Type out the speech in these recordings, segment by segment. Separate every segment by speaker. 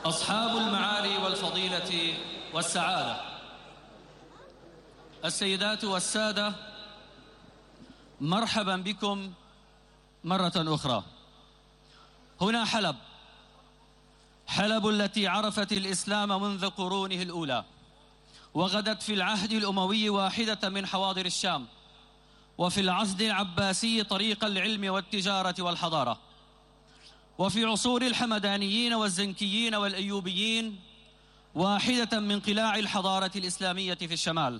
Speaker 1: أصحاب المعالي والفضيلة والسعادة، السيدات والسادة، مرحبا بكم مرة أخرى. هنا حلب التي عرفت الإسلام منذ قرونه الأولى، وغدت في العهد الأموي واحدة من حواضر الشام، وفي العهد العباسي طريق العلم والتجارة والحضارة، وفي عصور الحمدانيين والزنكيين والأيوبيين واحدة من قلاع الحضارة الإسلامية في الشمال.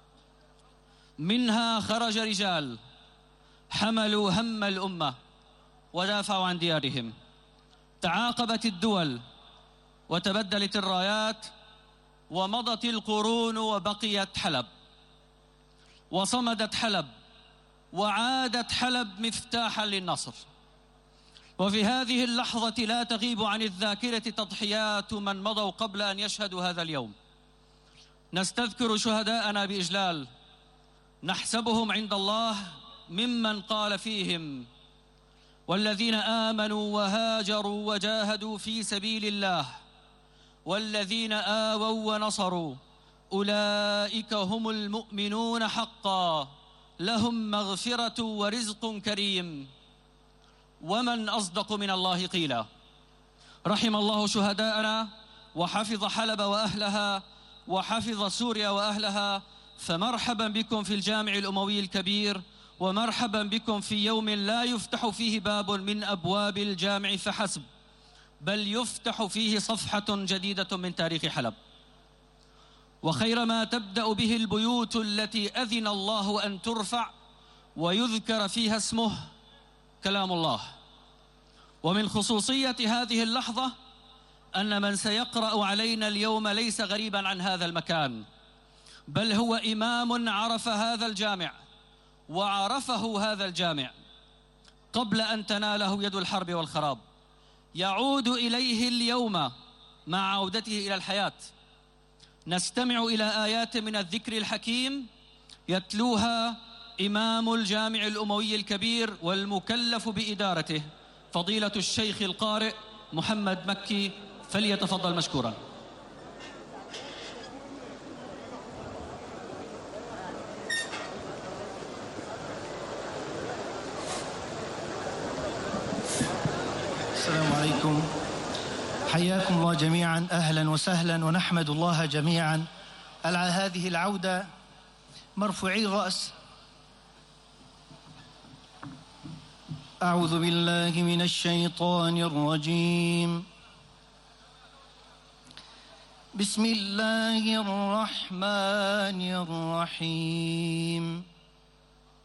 Speaker 1: منها خرج رجال حملوا هم الأمة ودافعوا عن ديارهم. تعاقبت الدول وتبدلت الرايات ومضت القرون وبقيت حلب، وصمدت حلب وعادت حلب مفتاحا للنصر. وفي هذه اللحظة لا تغيب عن الذاكرة تضحيات من مضوا قبل أن يشهدوا هذا اليوم. نستذكر شهداءنا بإجلال، نحسبهم عند الله ممن قال فيهم: والذين آمنوا وهاجروا وجاهدوا في سبيل الله والذين آووا ونصروا أولئك هم المؤمنون حقا لهم مغفرة ورزق كريم. ومن أصدق من الله قيلا. رحم الله شهداءنا وحفظ حلب وأهلها وحفظ سوريا وأهلها. فمرحبا بكم في الجامع الأموي الكبير، ومرحبا بكم في يوم لا يفتح فيه باب من أبواب الجامع فحسب، بل يفتح فيه صفحة جديدة من تاريخ حلب. وخير ما تبدأ به البيوت التي أذن الله أن ترفع ويذكر فيها اسمه كلام الله. ومن خصوصية هذه اللحظة أن من سيقرأ علينا اليوم ليس غريبا عن هذا المكان، بل هو إمام عرف هذا الجامع وعرفه هذا الجامع قبل أن تناله يد الحرب والخراب. يعود إليه اليوم مع عودته إلى الحياة. نستمع إلى آيات من الذكر الحكيم يتلوها إمام الجامع الأموي الكبير والمكلف بإدارته فضيلة الشيخ القارئ محمد مكي، فليتفضل مشكورا.
Speaker 2: السلام عليكم، حياكم الله جميعا، أهلا وسهلا. ونحمد الله جميعا على هذه العودة مرفوعي الرأس. أعوذ بالله من الشيطان الرجيم. بسم الله الرحمن الرحيم.